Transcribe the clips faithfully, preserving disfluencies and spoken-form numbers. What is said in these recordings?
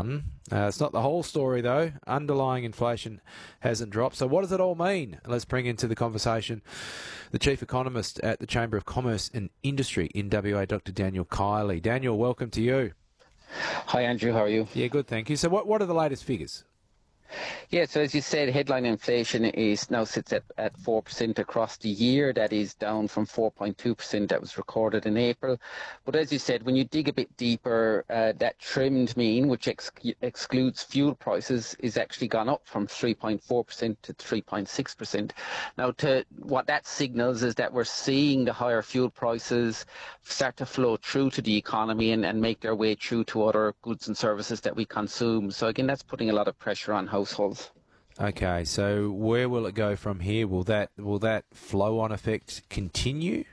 down. Uh, it's not the whole story, though. Underlying inflation hasn't dropped. So what does it all mean? Let's bring into the conversation the Chief Economist at the Chamber of Commerce and Industry in W A, Doctor Daniel Kiely. Daniel, welcome to you. Hi, Andrew. How are you? Yeah, good, thank you. So what, what are the latest figures? Yeah, so as you said, headline inflation is now sits at, at four percent across the year. That is down from four point two percent that was recorded in April. But as you said, when you dig a bit deeper, uh, that trimmed mean, which ex- excludes fuel prices, is actually gone up from three point four percent to three point six percent. Now, to what that signals is that we're seeing the higher fuel prices start to flow through to the economy and, and make their way through to other goods and services that we consume. So again, that's putting a lot of pressure on households. Okay, so where will it go from here? Will that will that flow-on effect continue?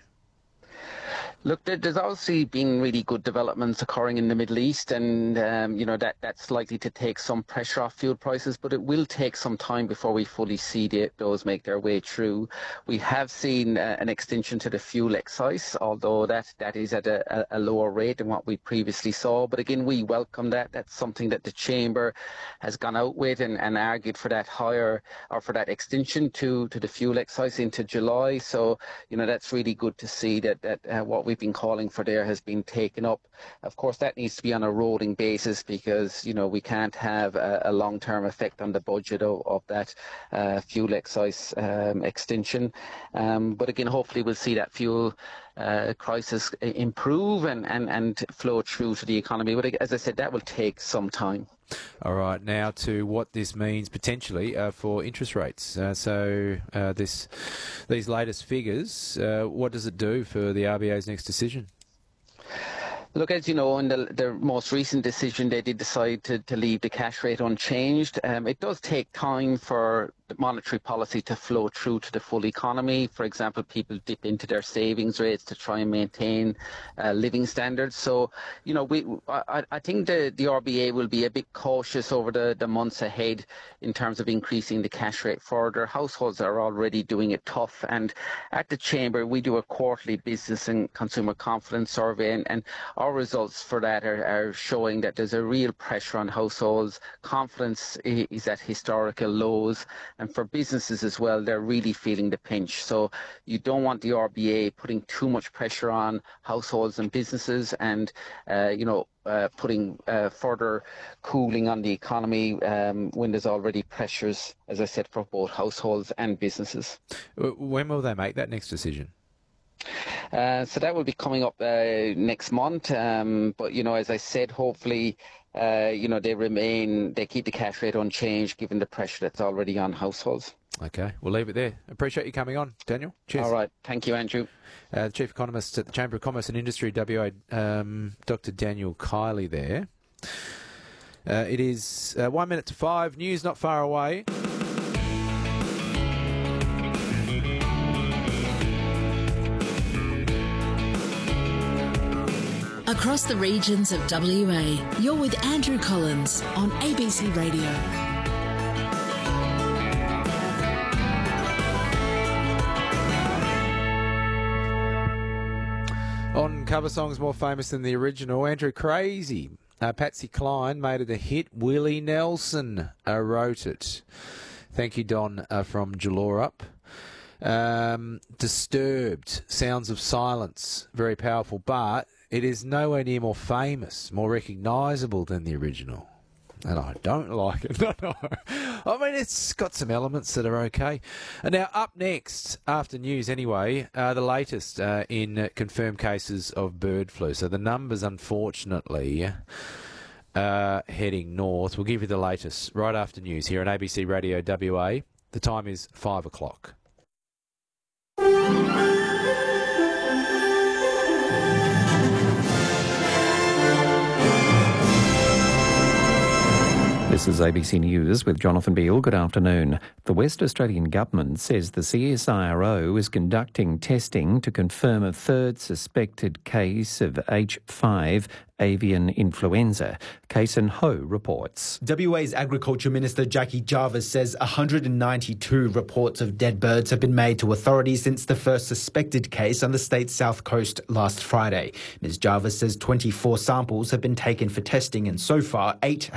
Look, there's obviously been really good developments occurring in the Middle East, and um, you know that that's likely to take some pressure off fuel prices, but it will take some time before we fully see the, those make their way through. We have seen uh, an extension to the fuel excise, although that, that is at a, a lower rate than what we previously saw. But again, we welcome that. That's something that the Chamber has gone out with and, and argued for that higher or for that extension to, to the fuel excise into July. So you know that's really good to see that that uh, what we we've been calling for there has been taken up. Of course, that needs to be on a rolling basis because, you know, we can't have a, a long-term effect on the budget of, of that uh, fuel excise um, extension. Um, but again, hopefully we'll see that fuel uh, crisis improve and, and, and flow through to the economy. But as I said, that will take some time. All right, now to what this means potentially uh, for interest rates. Uh, so uh, this, these latest figures, uh, what does it do for the R B A's next decision? Look, as you know, in the, the most recent decision, they did decide to, to leave the cash rate unchanged. Um, it does take time for the monetary policy to flow through to the full economy. For example, people dip into their savings rates to try and maintain uh, living standards. So, you know, we I, I think the, the R B A will be a bit cautious over the, the months ahead in terms of increasing the cash rate further. Households are already doing it tough. And at the Chamber, we do a quarterly business and consumer confidence survey, and, and our results for that are, are showing that there's a real pressure on households. Confidence is at historical lows. And for businesses as well, they're really feeling the pinch. So you don't want the R B A putting too much pressure on households and businesses and, uh, you know, uh, putting uh, further cooling on the economy um, when there's already pressures, as I said, for both households and businesses. When will they make that next decision? Uh, so that will be coming up uh, next month. Um, but, you know, as I said, hopefully, uh, you know, they remain, they keep the cash rate unchanged given the pressure that's already on households. Okay, we'll leave it there. Appreciate you coming on, Daniel. Cheers. All right. Thank you, Andrew. Uh, the Chief Economist at the Chamber of Commerce and Industry, W A, um, Doctor Daniel Kiely there. Uh, it is uh, one minute to five. News not far away. Across the regions of W A, you're with Andrew Collins on A B C Radio. On cover songs more famous than the original, Andrew Crazy. Uh, Patsy Cline made it a hit. Willie Nelson uh, wrote it. Thank you, Don, uh, from Jalorup. Um, Disturbed, Sounds of Silence, very powerful, but it is nowhere near more famous, more recognisable than the original. And I don't like it. No, no. I mean, it's got some elements that are okay. And now, up next, after news anyway, uh, the latest uh, in uh, confirmed cases of bird flu. So the numbers, unfortunately, uh, heading north. We'll give you the latest right after news here on A B C Radio W A. The time is five o'clock. This is A B C News with Jonathan Beale. Good afternoon. The West Australian Government says the C S I R O is conducting testing to confirm a third suspected case of H five avian influenza. Kason Ho reports. W A's Agriculture Minister Jackie Jarvis says one hundred ninety-two reports of dead birds have been made to authorities since the first suspected case on the state's south coast last Friday. Miz Jarvis says twenty-four samples have been taken for testing and so far eight